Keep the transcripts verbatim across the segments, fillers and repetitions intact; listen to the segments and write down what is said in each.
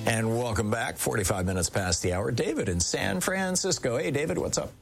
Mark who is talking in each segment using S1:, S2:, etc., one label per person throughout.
S1: And welcome back. forty-five minutes past the hour. David in San Francisco. Hey, David, what's up?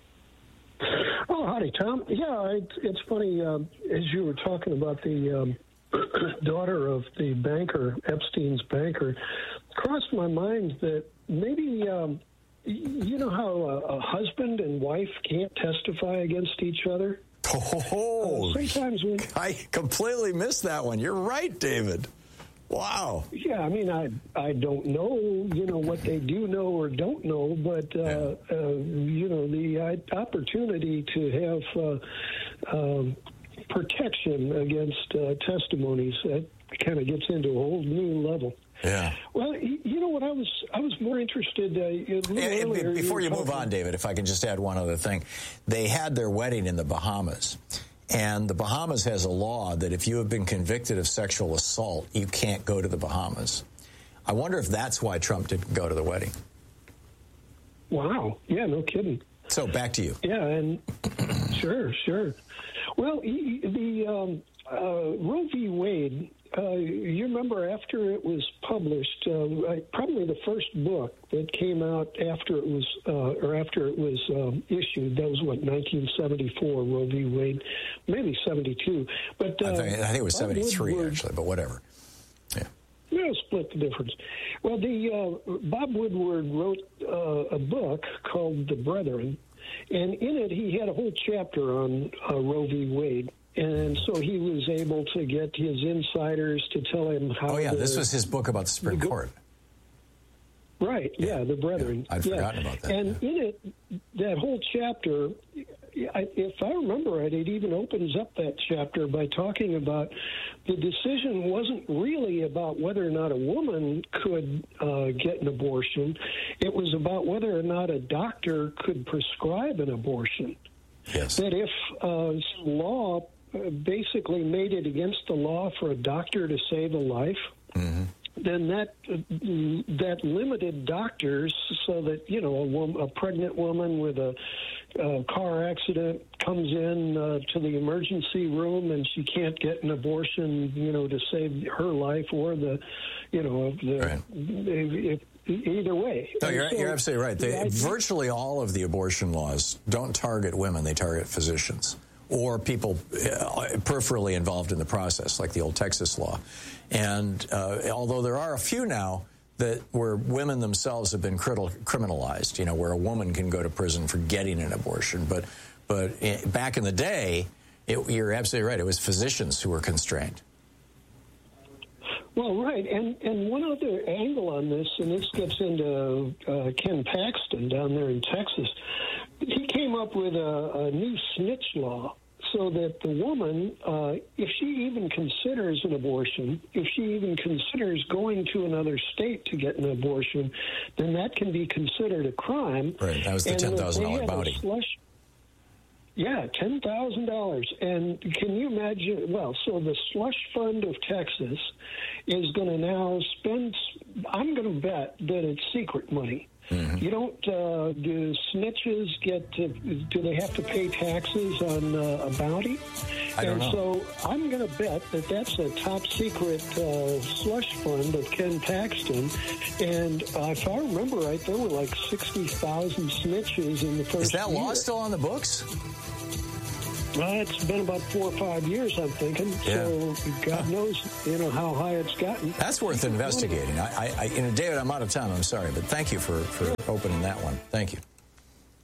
S2: Oh, howdy, Tom. Yeah, it's, it's funny. Uh, as you were talking about the um, daughter of the banker, Epstein's banker, crossed my mind that maybe, um, you know how a, a husband and wife can't testify against each other?
S1: Oh,
S2: uh, sometimes when
S1: I completely missed that one. You're right, David. Wow.
S2: Yeah, I mean, I I don't know, you know, what they do know or don't know, but, uh, yeah. uh, you know, the uh, opportunity to have uh, um, protection against uh, testimonies, that kind of gets into a whole new level.
S1: Yeah.
S2: Well, you know what, I was I was more interested uh, a little
S1: yeah,
S2: earlier.
S1: Before you, you move
S2: talking...
S1: on, David, if I can just add one other thing. They had their wedding in the Bahamas. And the Bahamas has a law that if you have been convicted of sexual assault, you can't go to the Bahamas. I wonder if that's why Trump didn't go to the wedding.
S2: Wow. Yeah, no kidding.
S1: So back to you.
S2: Yeah, and sure, sure. Well, the um, uh, Roe v. Wade, uh, you remember after it was published, uh, probably the first book that came out after it was, uh, or after it was um, issued, that was what, nineteen seventy-four, Roe v. Wade, maybe seventy-two. But uh,
S1: I, think, I think it was seventy-three,
S2: Woodward,
S1: actually, but whatever. Yeah.
S2: Yeah, split the difference. Well, the uh, Bob Woodward wrote uh, a book called The Brethren, and in it he had a whole chapter on uh, Roe v. Wade. And so he was able to get his insiders to tell him how...
S1: Oh, yeah,
S2: the,
S1: this was his book about the Supreme
S2: the,
S1: Court.
S2: Right, yeah, yeah The Brethren.
S1: Yeah, I'd
S2: yeah.
S1: forgotten about that.
S2: And
S1: yeah.
S2: in it, that whole chapter, if I remember right, it even opens up that chapter by talking about the decision wasn't really about whether or not a woman could uh, get an abortion. It was about whether or not a doctor could prescribe an abortion.
S1: Yes.
S2: That if uh, law basically made it against the law for a doctor to save a life, mm-hmm. then that uh, that limited doctors so that, you know, a, woman, a pregnant woman with a, a car accident comes in uh, to the emergency room and she can't get an abortion, you know, to save her life or the, you know, the
S1: right.
S2: if, either way.
S1: No, you're,
S2: so,
S1: you're absolutely right. They, virtually all of the abortion laws don't target women. They target physicians or people uh, peripherally involved in the process, like the old Texas law. And uh, although there are a few now that where women themselves have been criminalized, you know, where a woman can go to prison for getting an abortion. But, but back in the day, it, you're absolutely right. It was physicians who were constrained.
S2: Well, right, and and one other angle on this, and this gets into uh, Ken Paxton down there in Texas. He came up with a, a new snitch law so that the woman, uh, if she even considers an abortion, if she even considers going to another state to get an abortion, then that can be considered a crime.
S1: Right, that was the ten thousand dollars bounty.
S2: Slush, yeah, ten thousand dollars. And can you imagine? Well, so the slush fund of Texas is going to now spend, I'm going to bet that it's secret money. Mm-hmm. You don't, uh, do snitches get to, do they have to pay taxes on uh, a bounty?
S1: I don't
S2: and
S1: know.
S2: so I'm going to bet that that's a top secret uh, slush fund of Ken Paxton. And uh, if I remember right, there were like sixty thousand snitches in the first year.
S1: Is that law year. Still on the books?
S2: Well, it's been about four or five years, I'm thinking.
S1: Yeah.
S2: So God knows, you know, how high it's gotten.
S1: That's worth investigating. I, I, I, you know, David, I'm out of time. I'm sorry, but thank you for, for opening that one. Thank you.